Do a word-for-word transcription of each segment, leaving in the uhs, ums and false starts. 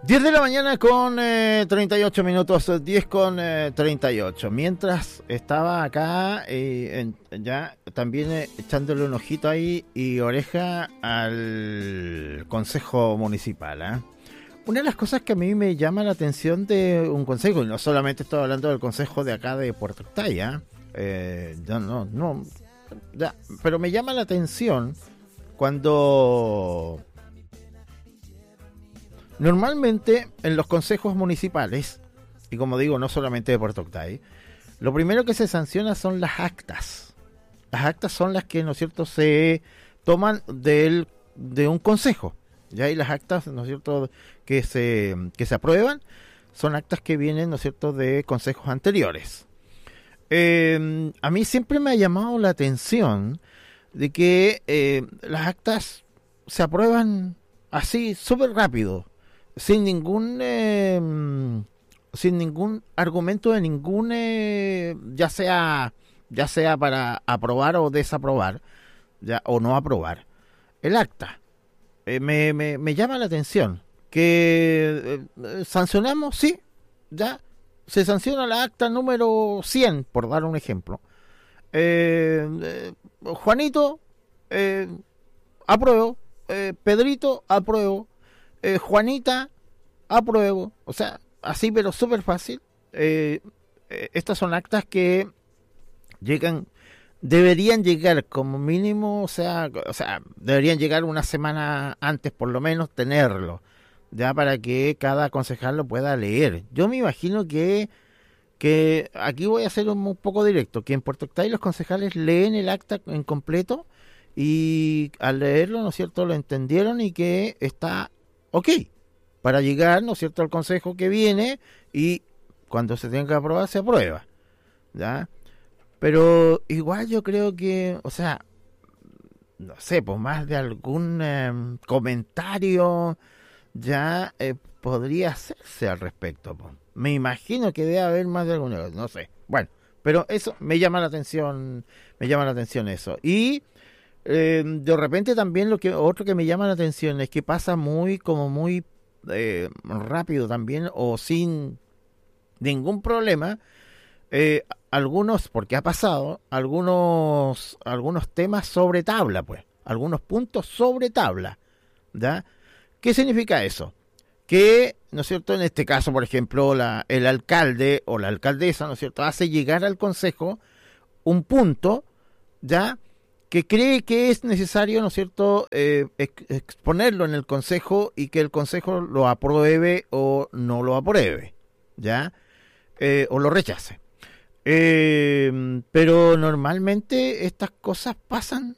diez de la mañana con eh, treinta y ocho minutos, diez con eh, treinta y ocho. Mientras estaba acá, eh, en, ya también eh, echándole un ojito ahí y oreja al Consejo Municipal, ¿eh? Una de las cosas que a mí me llama la atención de un consejo, y no solamente estoy hablando del consejo de acá de Puerto Octay, ¿eh? Eh, no, no, no, ya, pero me llama la atención cuando... Normalmente en los consejos municipales, y como digo, no solamente de Puerto Octay, lo primero que se sanciona son las actas. Las actas son las que, ¿no es cierto?, se toman del, de un consejo. Ya hay las actas, ¿no es cierto?, que se, que se aprueban, son actas que vienen, ¿no es cierto?, de consejos anteriores. Eh, a mí siempre me ha llamado la atención de que eh, las actas se aprueban así, súper rápido, sin ningún eh, sin ningún argumento de ningún eh, ya sea ya sea para aprobar o desaprobar, ya, o no aprobar el acta. Eh, me, me, me llama la atención que eh, sancionamos, sí, ya se sanciona la acta número cien, por dar un ejemplo. eh, eh, Juanito eh, apruebo, eh, Pedrito apruebo, Eh, Juanita, apruebo, o sea, así pero súper fácil. Eh, eh, estas son actas que llegan, deberían llegar como mínimo, o sea, o sea, deberían llegar una semana antes por lo menos, tenerlo, ya para que cada concejal lo pueda leer. Yo me imagino que, que aquí voy a ser un poco directo, que en Puerto Octay los concejales leen el acta en completo y al leerlo, ¿no es cierto?, lo entendieron y que está ok, para llegar, ¿no es cierto?, al consejo que viene y cuando se tenga que aprobar, se aprueba, ¿ya? Pero igual yo creo que, o sea, no sé, pues más de algún eh, comentario ya eh, podría hacerse al respecto, pues. Me imagino que debe haber más de alguna, no sé, bueno, pero eso me llama la atención, me llama la atención eso. Y Eh, de repente también lo que otro que me llama la atención es que pasa muy como muy eh, rápido también o sin ningún problema, eh, algunos, porque ha pasado algunos algunos temas sobre tabla, pues algunos puntos sobre tabla, ¿ya? ¿Qué significa eso? Que, ¿no es cierto?, en este caso, por ejemplo, la, el alcalde o la alcaldesa, ¿no es cierto?, hace llegar al consejo un punto, ¿ya?, que cree que es necesario, ¿no es cierto?, eh, ex- exponerlo en el consejo y que el consejo lo apruebe o no lo apruebe, ¿ya? Eh, o lo rechace. Eh, pero normalmente estas cosas pasan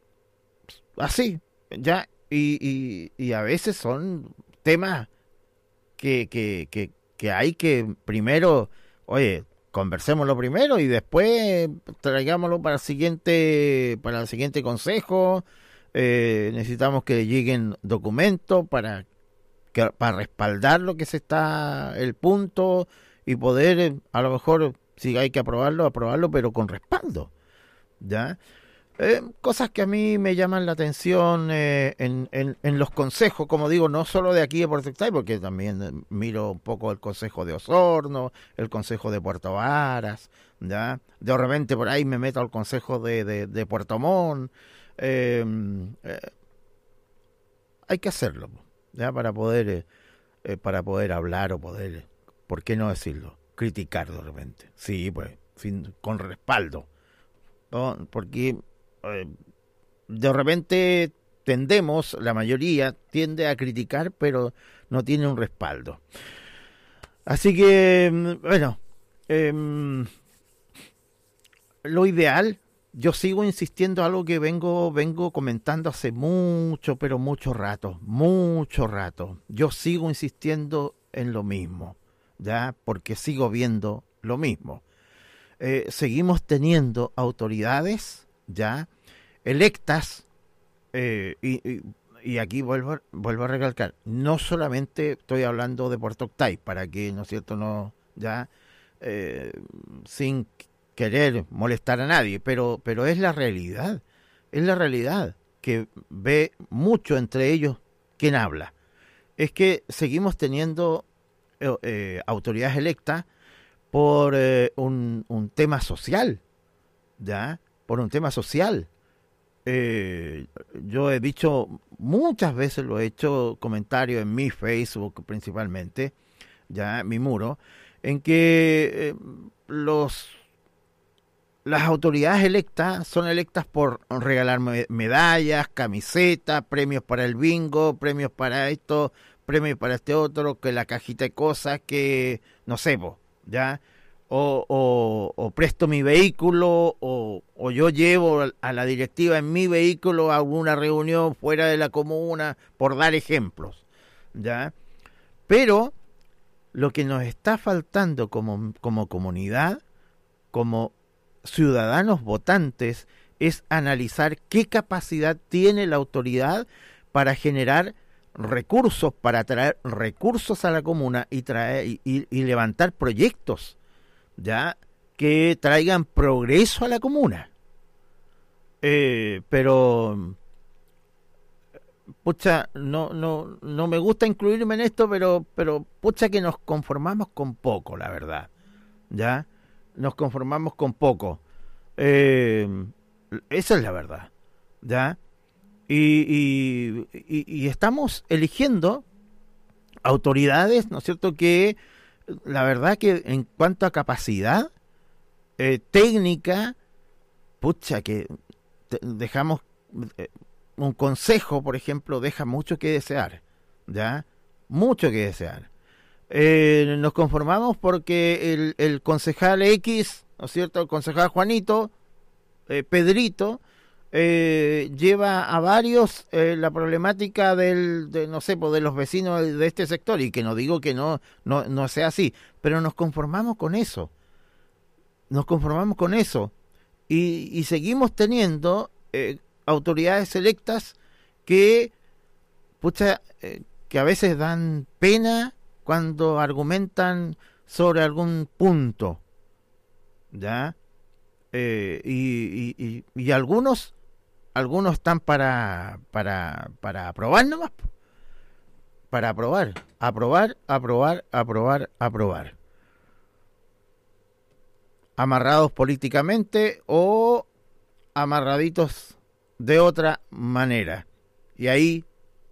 así, ¿ya? Y, y, y a veces son temas que, que, que, que hay que primero, oye, conversémoslo primero y después traigámoslo para el siguiente para el siguiente consejo. Eh, necesitamos que lleguen documentos para que, para respaldar lo que se está el punto y poder eh, a lo mejor si hay que aprobarlo aprobarlo pero con respaldo, ¿ya? Eh, cosas que a mí me llaman la atención eh, en, en, en los consejos, como digo, no solo de aquí de Puerto Octay, porque también eh, miro un poco el consejo de Osorno, el consejo de Puerto Varas, ¿ya? De repente por ahí me meto al consejo de, de, de Puerto Montt. Eh, eh, hay que hacerlo, ¿ya? Para poder, eh, eh, para poder hablar o poder, ¿por qué no decirlo? Criticar de repente. Sí, pues, sin, con respaldo, ¿no? Porque eh, de repente tendemos, la mayoría tiende a criticar, pero no tiene un respaldo. Así que, bueno, eh, lo ideal, yo sigo insistiendo algo que vengo, vengo comentando hace mucho, pero mucho rato, mucho rato. Yo sigo insistiendo en lo mismo, ¿ya? Porque sigo viendo lo mismo. Eh, seguimos teniendo autoridades, ¿ya?, electas, eh, y, y, y aquí vuelvo, vuelvo a recalcar, no solamente estoy hablando de Puerto Octay, para que, ¿no es cierto?, no, ya, eh, sin querer molestar a nadie, pero, pero es la realidad, es la realidad, que ve mucho entre ellos quien habla. es que seguimos teniendo eh, eh, autoridades electas por eh, un, un tema social, ¿ya? Por un tema social. Eh, yo he dicho muchas veces, lo he hecho comentarios en mi Facebook principalmente, ya mi muro, en que eh, los las autoridades electas son electas por regalar me- medallas, camisetas, premios para el bingo, premios para esto, premios para este otro, que la cajita de cosas, que no sé, po, ya, o, o, o presto mi vehículo, o, o yo llevo a la directiva en mi vehículo a alguna reunión fuera de la comuna, por dar ejemplos, ya. Pero lo que nos está faltando como, como comunidad, como ciudadanos votantes, es analizar qué capacidad tiene la autoridad para generar recursos, para traer recursos a la comuna y traer y, y, y levantar proyectos, ya, que traigan progreso a la comuna. Eh, pero pucha, no, no, no me gusta incluirme en esto, pero, pero pucha que nos conformamos con poco, la verdad, ya, nos conformamos con poco. Eh, esa es la verdad, ya. Y, y, y, y estamos eligiendo autoridades, ¿no es cierto?, que la verdad que en cuanto a capacidad eh, técnica, pucha, que te- dejamos eh, un consejo, por ejemplo, deja mucho que desear, ¿ya? Mucho que desear. Eh, nos conformamos porque el, el concejal X, ¿no es cierto?, el concejal Juanito, eh, Pedrito, eh, lleva a varios eh, la problemática del, de, no sé, pues, de los vecinos de este sector, y que no digo que no, no, no sea así, pero nos conformamos con eso, nos conformamos con eso, y, y seguimos teniendo eh, autoridades electas que, pucha, eh, que a veces dan pena cuando argumentan sobre algún punto, ¿ya? Eh, y, y, y, y algunos algunos están para para para aprobar nomás, po, para aprobar, aprobar, aprobar, aprobar, aprobar, amarrados políticamente o amarraditos de otra manera. Y ahí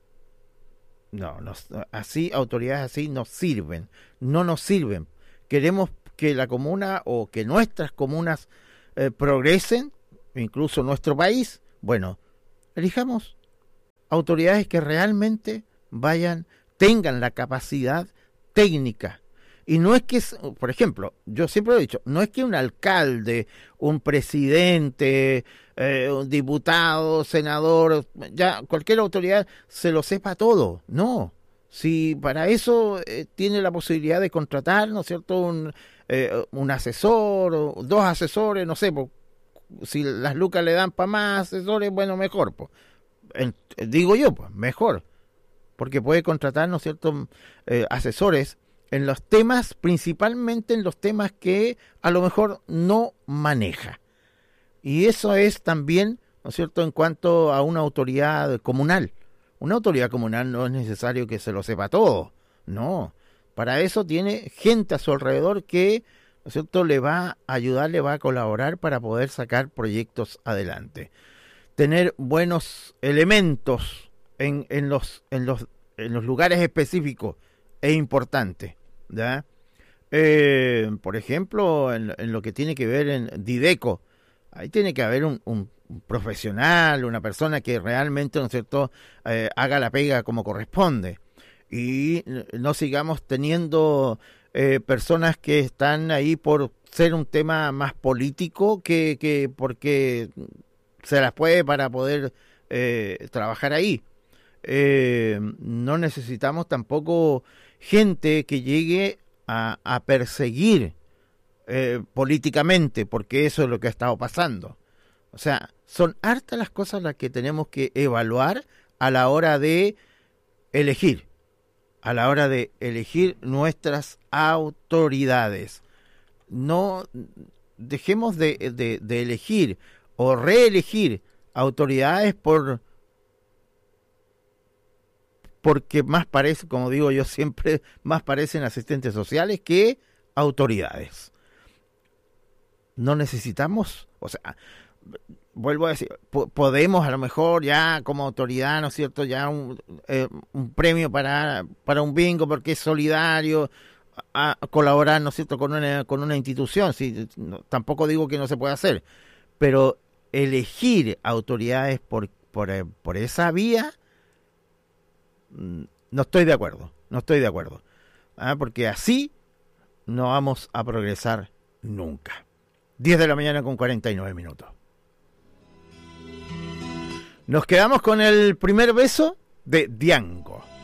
no, nos, así autoridades así nos sirven, no nos sirven. Queremos que la comuna o que nuestras comunas eh, progresen, incluso nuestro país. Bueno, elijamos autoridades que realmente vayan, tengan la capacidad técnica. Y no es que, por ejemplo, yo siempre lo he dicho, no es que un alcalde, un presidente, eh, un diputado, senador, ya cualquier autoridad se lo sepa todo. No, si para eso eh, tiene la posibilidad de contratar, ¿no es cierto?, un, eh, un asesor, o dos asesores, no sé, po, si las lucas le dan para más asesores, bueno, mejor, pues. En, digo yo, pues, mejor, porque puede contratar, ¿no es cierto?, eh, asesores en los temas, principalmente en los temas que a lo mejor no maneja. Y eso es también, ¿no es cierto?, en cuanto a una autoridad comunal. Una autoridad comunal no es necesario que se lo sepa todo, no. Para eso tiene gente a su alrededor que, ¿no es cierto?, le va a ayudar, le va a colaborar para poder sacar proyectos adelante. Tener buenos elementos en, en, los, en, los, en los lugares específicos es importante, ¿ya? Eh, por ejemplo, en, en lo que tiene que ver en Dideco, ahí tiene que haber un, un, un profesional, una persona que realmente, ¿no es cierto?, eh, haga la pega como corresponde. Y no sigamos teniendo eh, personas que están ahí por ser un tema más político que, que porque se las puede para poder eh, trabajar ahí. Eh, no necesitamos tampoco gente que llegue a, a perseguir eh, políticamente, porque eso es lo que ha estado pasando. O sea, son hartas las cosas las que tenemos que evaluar a la hora de elegir, a la hora de elegir nuestras autoridades. No dejemos de, de, de elegir o reelegir autoridades por porque más parece, como digo yo siempre, más parecen asistentes sociales que autoridades. No necesitamos, o sea, vuelvo a decir, po- podemos a lo mejor ya como autoridad, ¿no es cierto?, ya un, eh, un premio para, para un bingo porque es solidario, a, a colaborar, ¿no es cierto?, con una, con una institución. Sí, no, tampoco digo que no se pueda hacer, pero elegir autoridades por, por, eh, por esa vía, mm, no estoy de acuerdo, no estoy de acuerdo, ¿ah? Porque así no vamos a progresar nunca. diez de la mañana con cuarenta y nueve minutos. Nos quedamos con el primer beso de Diango.